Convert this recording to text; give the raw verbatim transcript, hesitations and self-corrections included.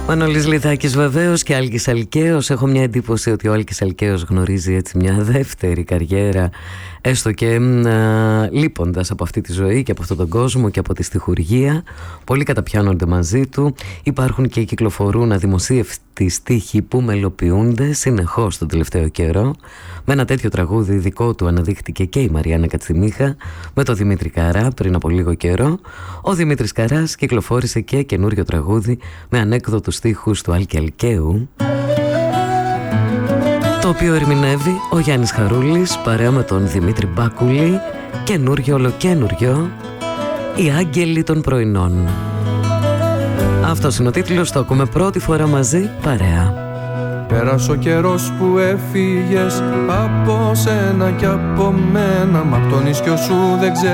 Μανώλης Λιθάκης βεβαίως και Άλκης Αλκαίος. Έχω μια εντύπωση ότι ο Άλκης Αλκαίος γνωρίζει έτσι μια δεύτερη καριέρα, έστω και α, λείποντας από αυτή τη ζωή και από αυτόν τον κόσμο και από τη στιχουργία. Πολλοί καταπιάνονται μαζί του. Υπάρχουν και κυκλοφορούν αδημοσίευτοι στίχοι που μελοποιούνται συνεχώς τον τελευταίο καιρό. Με ένα τέτοιο τραγούδι δικό του αναδείχτηκε και η Μαριάννα Κατσιμίχα με τον Δημήτρη Καρά πριν από λίγο καιρό. Ο Δημήτρης Καράς κυκλοφόρησε και καινούριο τραγούδι με ανέκδοτους στίχους του Άλκη Αλκαίου, το οποίο ερμηνεύει ο Γιάννης Χαρούλης παρέα με τον Δημήτρη Μπάκουλη. Καινούριο, ολοκένουριο, οι Άγγελοι των Πρωινών. Αυτός είναι ο τίτλος, το ακούμε πρώτη φορά μαζί παρέα. Πέρασε ο καιρός που έφυγες από σένα και από μένα, μα απ' το νησιό σου δεν ξέρω